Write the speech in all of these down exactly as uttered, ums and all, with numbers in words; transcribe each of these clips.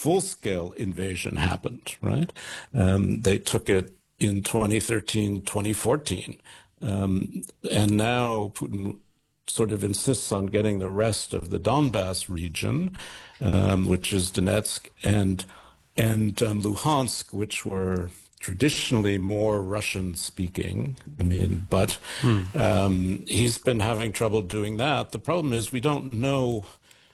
full-scale invasion happened, right? Um, they took it in twenty thirteen, twenty fourteen. Um, and now Putin sort of insists on getting the rest of the Donbass region, um, which is Donetsk and and um, Luhansk, which were traditionally more Russian-speaking. I mean, but Hmm. um, he's been having trouble doing that. The problem is we don't know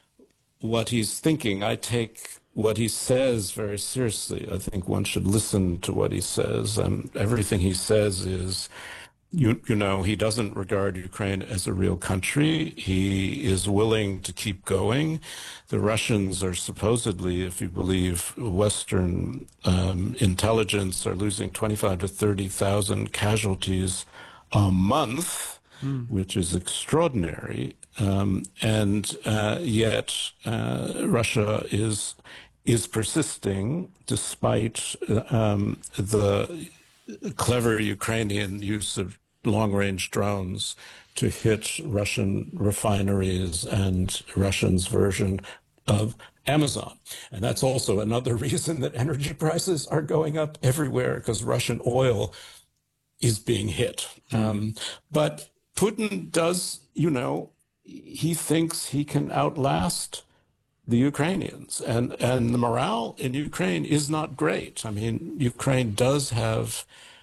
what he's thinking. I take what he says very seriously. I think one should listen to what he says, and everything he says is, you, you know, he doesn't regard Ukraine as a real country. He is willing to keep going. The Russians are supposedly, if you believe Western um, intelligence, are losing twenty-five to thirty thousand casualties a month, mm. which is extraordinary. Um, and uh, yet uh, Russia is is persisting despite um, the clever Ukrainian use of long-range drones to hit Russian refineries and Russians' version of Amazon. And that's also another reason that energy prices are going up everywhere, because Russian oil is being hit. Um, but Putin does, you know, he thinks he can outlast the Ukrainians, and, and the morale in Ukraine is not great. I mean, Ukraine does have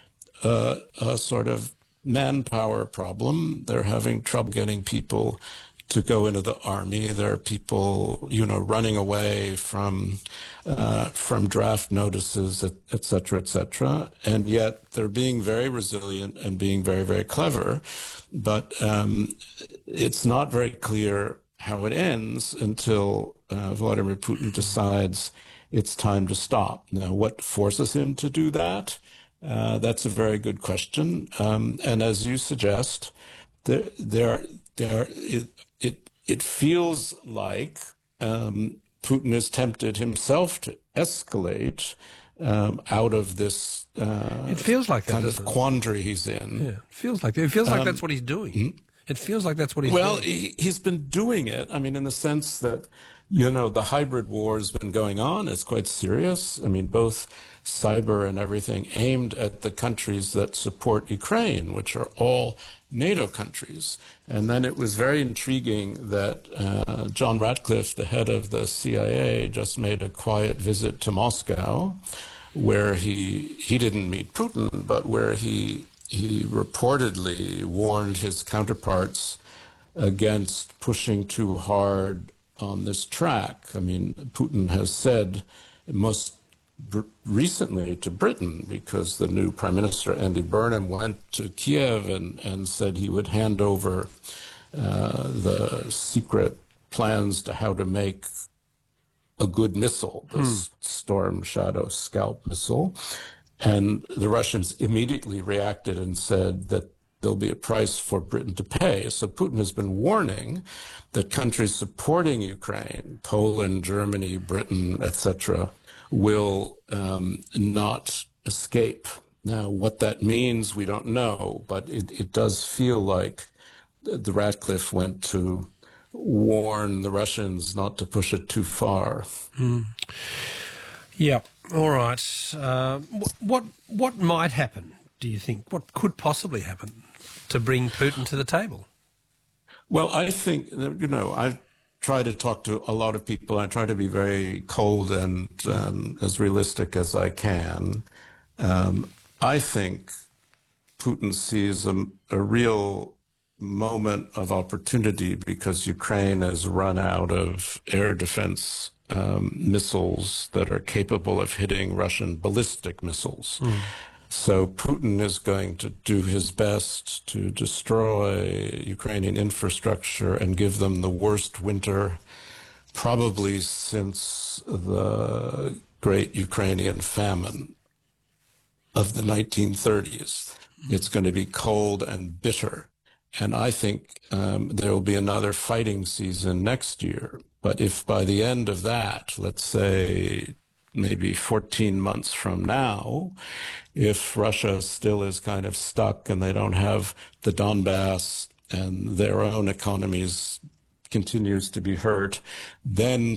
a, a sort of manpower problem. They're having trouble getting people to go into the army. There are people, you know, running away from uh, from draft notices, et, et cetera, et cetera. And yet they're being very resilient and being very, very clever. But um, it's not very clear how it ends until uh, Vladimir Putin decides it's time to stop. Now, what forces him to do that? Uh, that's a very good question. Um, and as you suggest, there, there, there, it, it, it feels like um, Putin is tempted himself to escalate um, out of this uh, it feels like that, kind of it? quandary he's in. Yeah, it feels like it feels like Um, that's what he's doing. hmm? It feels like that's what he's well, doing. he, he's been doing it. I mean, in the sense that, you know, the hybrid war has been going on. It's quite serious. I mean, both cyber and everything aimed at the countries that support Ukraine, which are all NATO countries. And then it was very intriguing that uh, John Ratcliffe, the head of the C I A, just made a quiet visit to Moscow, where he he didn't meet Putin, but where he he reportedly warned his counterparts against pushing too hard on this track. I mean, Putin has said most br- recently to Britain, because the new Prime Minister, Andy Burnham, went to Kiev and, and said he would hand over uh, the secret plans to how to make a good missile, the hmm. Storm Shadow Scalp missile. And the Russians immediately reacted and said that there'll be a price for Britain to pay. So Putin has been warning that countries supporting Ukraine, Poland, Germany, Britain, et cetera, will um, not escape. Now, what that means, we don't know, but it, it does feel like the Ratcliffe went to warn the Russians not to push it too far. Mm. Yeah. All right. Uh, what what might happen, do you think? What could possibly happen to bring Putin to the table? Well, I think, you know, I try to talk to a lot of people. I try to be very cold and um, as realistic as I can. Um, I think Putin sees a, a real moment of opportunity because Ukraine has run out of air defense um, missiles that are capable of hitting Russian ballistic missiles. Mm. So Putin is going to do his best to destroy Ukrainian infrastructure and give them the worst winter probably since the great Ukrainian famine of the nineteen thirties. It's going to be cold and bitter. And I think um, there will be another fighting season next year. But if by the end of that, let's say maybe fourteen months from now, if Russia still is kind of stuck and they don't have the Donbass and their own economies continues to be hurt, then